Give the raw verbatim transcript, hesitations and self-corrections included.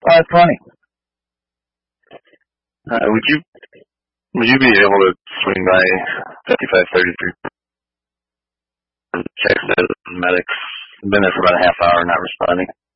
five twenty. Uh, would you would you be able to swing by fifty-five thirty-three? Text medics. Been there for about a half hour, not responding.